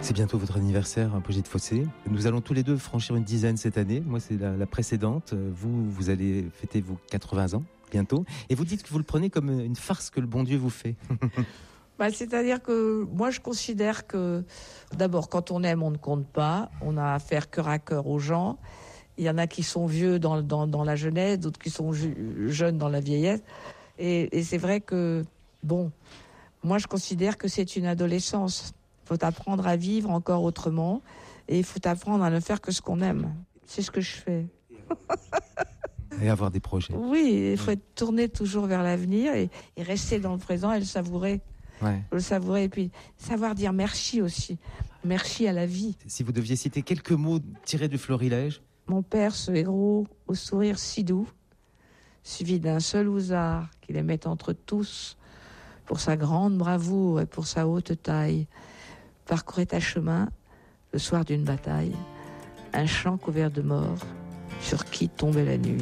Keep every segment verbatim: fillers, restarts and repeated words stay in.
C'est bientôt votre anniversaire, hein, Brigitte Fossé. Nous allons tous les deux franchir une dizaine cette année. Moi, c'est la, la précédente. Vous, vous allez fêter vos quatre-vingts ans bientôt. Et vous dites que vous le prenez comme une farce que le bon Dieu vous fait. Bah, c'est-à-dire que moi, je considère que, d'abord, quand on aime, on ne compte pas. On a à faire cœur à cœur aux gens. Il y en a qui sont vieux dans, dans, dans la jeunesse, d'autres qui sont ju- jeunes dans la vieillesse. Et, et c'est vrai que, bon, moi, je considère que c'est une adolescence. Il faut apprendre à vivre encore autrement. Et il faut apprendre à ne faire que ce qu'on aime. C'est ce que je fais. Et avoir des projets. Oui, il faut être tourné toujours vers l'avenir et, et rester dans le présent et le savourer. Ouais. Le savourer et puis savoir dire merci aussi. Merci à la vie. Si vous deviez citer quelques mots tirés du florilège. Mon père, ce héros au sourire si doux, suivi d'un seul ousard qu'il aimait entre tous, pour sa grande bravoure et pour sa haute taille, parcourait à chemin, le soir d'une bataille, un champ couvert de morts, sur qui tombait la nuit.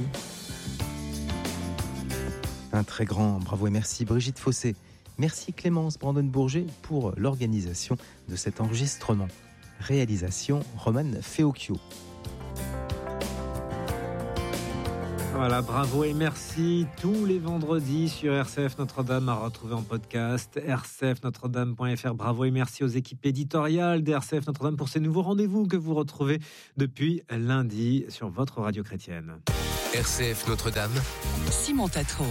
Un très grand bravo et merci Brigitte Fossé. Merci Clémence Brandon-Bourget pour l'organisation de cet enregistrement. Réalisation Romane Feocchio. Voilà, bravo et merci. Tous les vendredis sur R C F Notre-Dame à retrouver en podcast, r c f notre dame point f r. Bravo et merci aux équipes éditoriales d'R C F Notre-Dame pour ces nouveaux rendez-vous que vous retrouvez depuis lundi sur votre radio chrétienne. R C F Notre-Dame. Simon Tatro.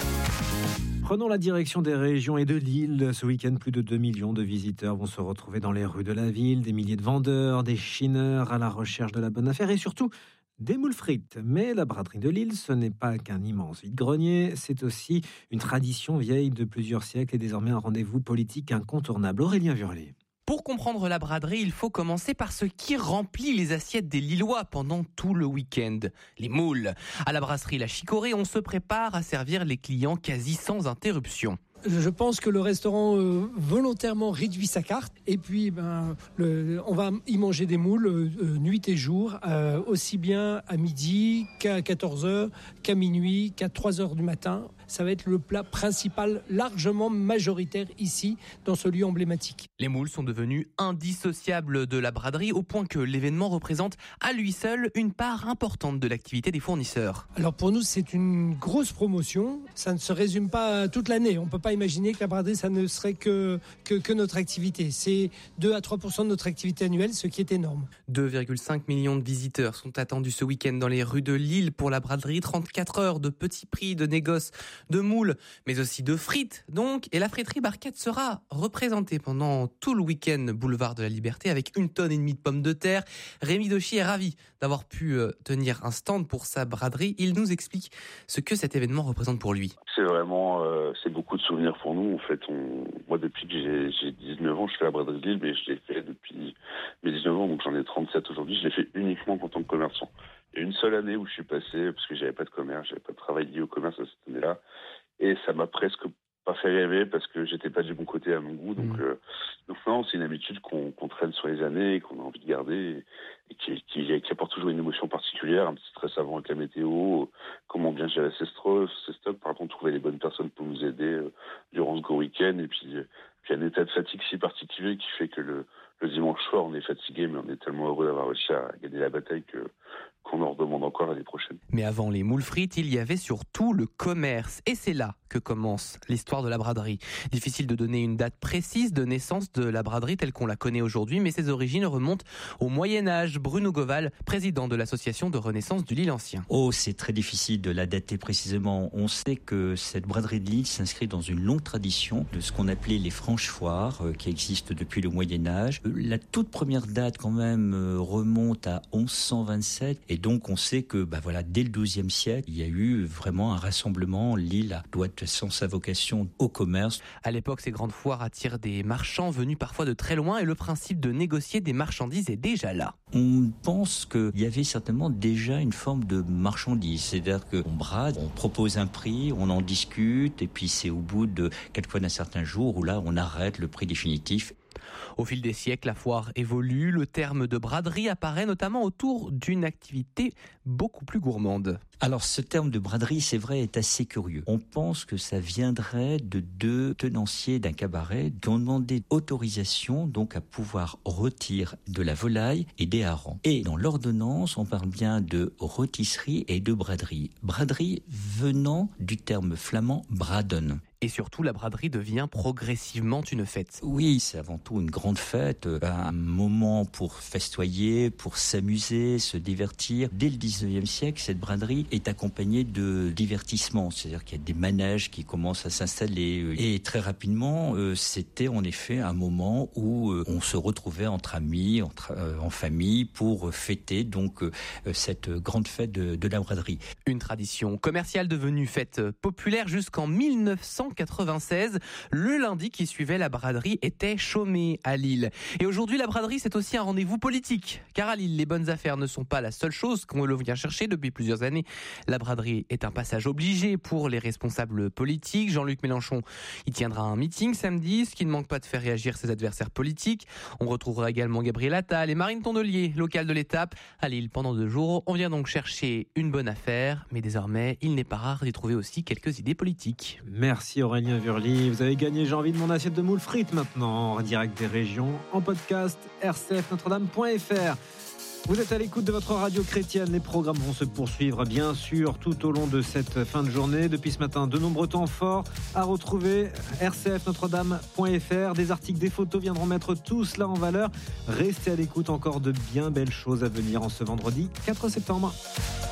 Prenons la direction des régions et de Lille. Ce week-end, plus de deux millions de visiteurs vont se retrouver dans les rues de la ville. Des milliers de vendeurs, des chineurs à la recherche de la bonne affaire et surtout des moules frites. Mais la braderie de Lille, ce n'est pas qu'un immense vide-grenier, c'est aussi une tradition vieille de plusieurs siècles et désormais un rendez-vous politique incontournable. Aurélien Vurlet. Pour comprendre la braderie, il faut commencer par ce qui remplit les assiettes des Lillois pendant tout le week-end. Les moules. À la brasserie La Chicorée, on se prépare à servir les clients quasi sans interruption. Je pense que le restaurant euh, volontairement réduit sa carte et puis ben, le, on va y manger des moules euh, nuit et jour, euh, aussi bien à midi qu'à quatorze heures, qu'à minuit, qu'à trois heures du matin. Ça va être le plat principal largement majoritaire ici, dans ce lieu emblématique. Les moules sont devenus indissociables de la braderie au point que l'événement représente à lui seul une part importante de l'activité des fournisseurs. Alors pour nous, c'est une grosse promotion. Ça ne se résume pas toute l'année. On ne peut pas imaginer que la braderie, ça ne serait que, que, que notre activité. C'est deux à trois pour cent de notre activité annuelle, ce qui est énorme. deux virgule cinq millions de visiteurs sont attendus ce week-end dans les rues de Lille pour la braderie. trente-quatre heures de petits prix, de négoce, de moules, mais aussi de frites, donc. Et la friterie Barquette sera représentée pendant tout le week-end boulevard de la Liberté avec une tonne et demie de pommes de terre. Rémi Dochy est ravi d'avoir pu tenir un stand pour sa braderie. Il nous explique ce que cet événement représente pour lui. C'est vraiment, euh, c'est beaucoup de souvenirs pour nous. En fait, on, moi, depuis que j'ai, j'ai dix-neuf ans, je fais la braderie de Lille, mais je l'ai fait depuis mes dix-neuf ans, donc j'en ai trente-sept aujourd'hui. Je l'ai fait uniquement en tant que commerçant. Il y a une seule année où je suis passé, parce que j'avais pas de commerce, j'avais pas de travail lié au commerce à cette année-là, et ça m'a presque pas fait rêver parce que j'étais pas du bon côté à mon goût. Donc, mmh. euh, donc non, c'est une habitude qu'on, qu'on traîne sur les années, et qu'on a envie de garder, et, et qui, qui, qui apporte toujours une émotion particulière, un petit stress avant avec la météo, comment bien gérer ses stocks, ses stocks, par contre trouver les bonnes personnes pour nous aider euh, durant ce gros week-end, et puis, euh, puis un état de fatigue si particulier qui fait que le, le dimanche soir on est fatigué, mais on est tellement heureux d'avoir réussi à gagner la bataille que qu'on en redemande encore l'année prochaine. Mais avant les moules frites, il y avait surtout le commerce. Et c'est là que commence l'histoire de la braderie. Difficile de donner une date précise de naissance de la braderie telle qu'on la connaît aujourd'hui, mais ses origines remontent au Moyen-Âge. Bruno Goval, président de l'association de Renaissance du Lille ancien. Oh, c'est très difficile de la dater précisément. On sait que cette braderie de Lille s'inscrit dans une longue tradition de ce qu'on appelait les franches foires, euh, qui existent depuis le Moyen-Âge. La toute première date, quand même, euh, remonte à onze cent vingt-sept. Et donc, on sait que, bah voilà, dès le douzième siècle, il y a eu vraiment un rassemblement. Lille doit être sans sa vocation au commerce. À l'époque, ces grandes foires attirent des marchands venus parfois de très loin et le principe de négocier des marchandises est déjà là. On pense qu'il y avait certainement déjà une forme de marchandise. C'est-à-dire qu'on brade, on propose un prix, on en discute et puis c'est au bout de quelquefois d'un certain jour où là, on arrête le prix définitif. Au fil des siècles, la foire évolue. Le terme de braderie apparaît notamment autour d'une activité beaucoup plus gourmande. Alors ce terme de braderie, c'est vrai, est assez curieux. On pense que ça viendrait de deux tenanciers d'un cabaret qui ont demandé autorisation donc à pouvoir rôtir de la volaille et des harengs. Et dans l'ordonnance, on parle bien de rôtisserie et de braderie. Braderie venant du terme flamand braden. Et surtout, la braderie devient progressivement une fête. Oui, c'est avant tout une grande fête, un moment pour festoyer, pour s'amuser, se divertir. Dès le dix-neuvième siècle, cette braderie est accompagnée de divertissements, c'est-à-dire qu'il y a des manèges qui commencent à s'installer. Et très rapidement, c'était en effet un moment où on se retrouvait entre amis, entre, euh, en famille, pour fêter donc cette grande fête de, de la braderie. Une tradition commerciale devenue fête populaire jusqu'en mille neuf cent quatre-vingt-seize. Le lundi qui suivait, la braderie était chômée à Lille. Et aujourd'hui, la braderie, c'est aussi un rendez-vous politique. Car à Lille, les bonnes affaires ne sont pas la seule chose qu'on vient chercher depuis plusieurs années. La braderie est un passage obligé pour les responsables politiques. Jean-Luc Mélenchon y tiendra un meeting samedi, ce qui ne manque pas de faire réagir ses adversaires politiques. On retrouvera également Gabriel Attal et Marine Tondelier, locale de l'étape, à Lille pendant deux jours. On vient donc chercher une bonne affaire, mais désormais, il n'est pas rare d'y trouver aussi quelques idées politiques. Merci Aurélien Wurli. Vous avez gagné J'ai envie de mon assiette de moules frites maintenant, en direct des régions, en podcast, r c f notre dame point f r. Vous êtes à l'écoute de votre radio chrétienne. Les programmes vont se poursuivre, bien sûr, tout au long de cette fin de journée. Depuis ce matin, de nombreux temps forts à retrouver. r c f notre dame point f r. Des articles, des photos viendront mettre tout cela en valeur. Restez à l'écoute, encore de bien belles choses à venir en ce vendredi quatre septembre.